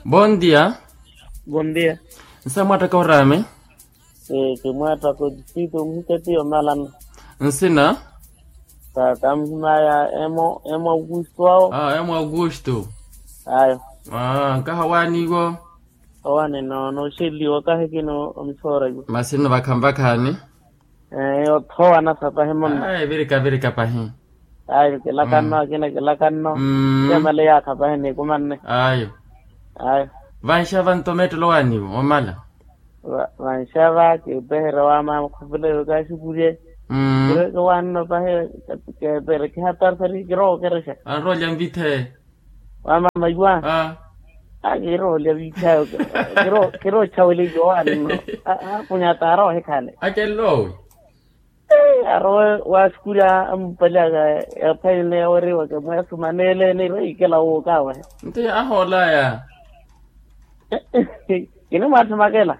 Bom dia. Bom dia. Nsamwata ka urame? Que mwata ko dito mketi omalan. Nsina? Tamhimaya emo Augusto ao. Emo Augusto. Ayo. Nkahawani go? Owane no shili wakahe kino omsora yu. Masino bakambakani? Othoa na sapa hemon. Virika pahi. Ayo kelakanno kelakanno. Kemale ya kapahe ne kumanne. Ayo. Vanshava ntometo lowani omala. Vanshava ke behero ama khubule ga shukuje. Kire ko wanno pahe ke bere ke hatar sari gro keresha. Rolia invite. Ama maywa. Giro le vita. Giro chawli joan. Punya taro he khale. Akello. Aro waskura ampalaga apele ore wa ke masu manele ne ro ikela o kawa. Nte ahola ya. Ini matu makela.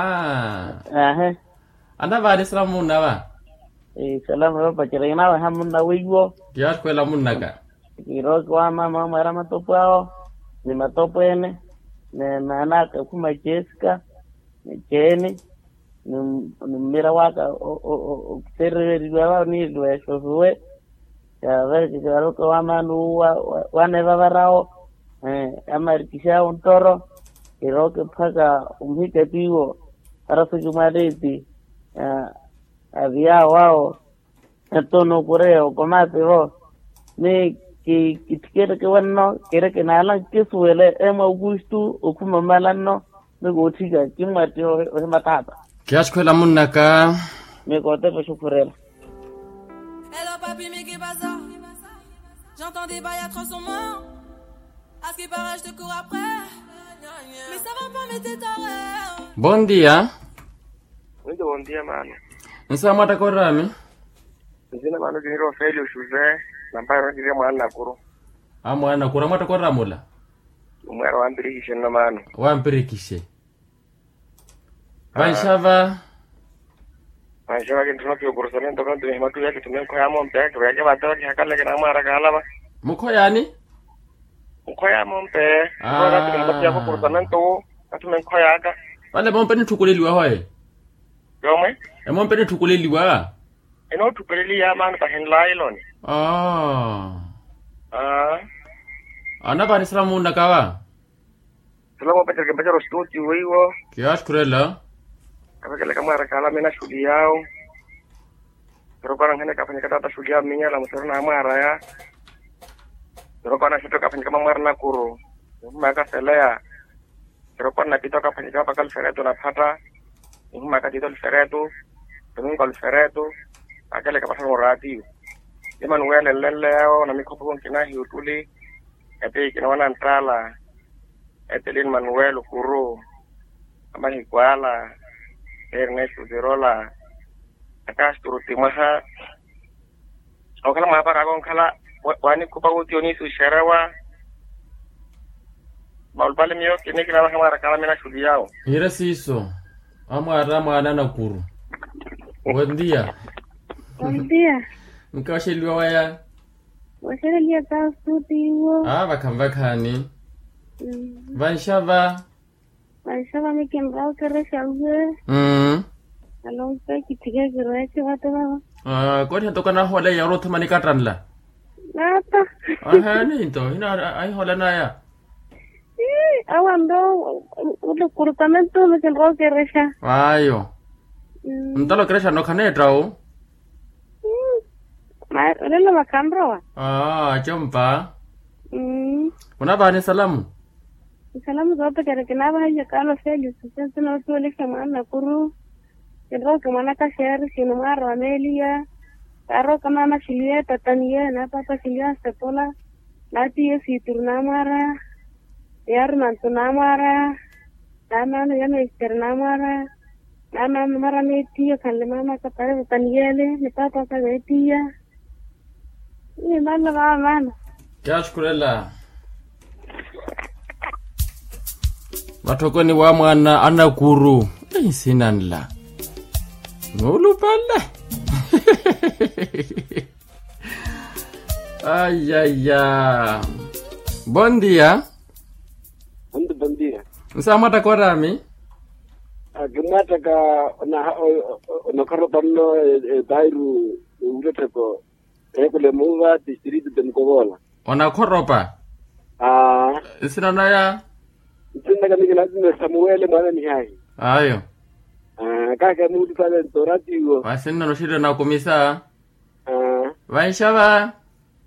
Anda bari salamuna ba? Salam ro pachirena wa hamunna wigo. Kias kwela munnaga. Kiro kwa mama mara matopao. Ni matopene. Ne nana kuma Jessica. Ni Jenny. Ni mira waka o serre riwa ni dwe sofuwe. Ya ver kiro kwa manu wa neva barao. Amarikisha un toro. Kiro que paga umhike piwo arafu jumaleti avia wao atono kureo komate vo me ki kitkere ke wanno kere ke nala kisuele ema Augusto okuma malanno me gotiga kimate o matata kias kwela munnaka me kote pe shukurela. Hello papi mais qu'est pas ça? J'entends des bails à 300 morts. À ce qui paraît je te cours après. Mais ça va pas, mais t'es taré. Bom dia. Muito bom dia, mano. Nsamwata ka urame? Nzina mano diniro Felio Jose, namparo dire mwana kuru. Mwana kura mwata ka uramula? Umwero wambirikishe na mano. Wampirikishe. Vanshava kintuno kyo kurusalento kantu himatu yake tumenko ya mompe yake batwa kihakala kina mara kalaba. Muko yani? Mkoya mompe. Ora tumenko ya kurusalento atumenko yaka. Wale mompe ni thukuleliwa hoye. Yomwe? Mompe ni thukuleliwa. Eno thupeleli ya mano pa henla iloni. Ana bari salamuna kawa? Salamu pacha ke pacha rostuti wiwo. Kias kurela? Kapakele kamara kala mena shuli yao. Pero para ngene kapanya kata shuli ya minya la musarna amara ya. Pero para sito kapanya kama marna kuru. Maka selea. Pero para pito kapanya kapa kal fereto na phata. Maka tito fereto. Tumun kal fereto. Akele kapasa morati. Yaman wele leleo na mikopo kon kina hiutuli. Ete kina wana entrala. Etelin Manuel kuru. Amani kwala. Ernesto Zerola akas turuti maha okala mapara gon kala wani kupa uti oni su sharawa balbale miyo kini kila mara kala mena shudi yao ira siso amara mwana na kuru. Buen dia. Buen dia. Nkasheliwa waya? Washelia ta studio. Bakambakani. Vanshava Vanshava me kembao keresha uwe. Along pe kitige gereche wate baba. Kodi hatoka na hola ya rota mani katranla. Nata. Ni to ina ai hola na ya. Awando ulo kurtamento me kembao keresha. Ayo. Mtalo keresha no kanetra o. Rela makambro wa. Chompa. Una bani salamu. Salamu zote kare kinaba haja kalo Felio sasa na watu wale kama na kuru kero kama na kashari sino maro Amelia karo kama na Silvia Tatania na papa Silvia Sepola lati yesi turnamara yar mantunamara nama no yana isternamara nama mara metia kalle mama ka pare Tataniele ne papa ka metia ni mala mama Kashkurela Matokoni wa mwana anakuru. Sinanla. Ngulu pala. Bom dia. Bom dia. Usamata korami? Agimata ka na karotanno dairu ureteko ekule muga district de Mkobola. Ona koropa? Sinana ya? Sinna kami kina Samuel mwana ni hai. Ayo. Kaka mudu pale toratiwo. Wasinna no shida na komisa. Vaishava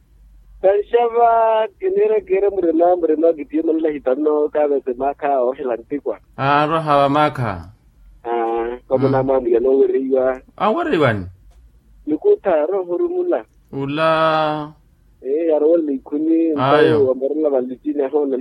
kere mrena gitie mala hitano ka vese maka o hilantikwa. Roha wa maka. Como na mami ya no riwa. Wariwan. Nikuta ro horumula. Ula. Arol likuni. Ayo. Ambarla valitine hona.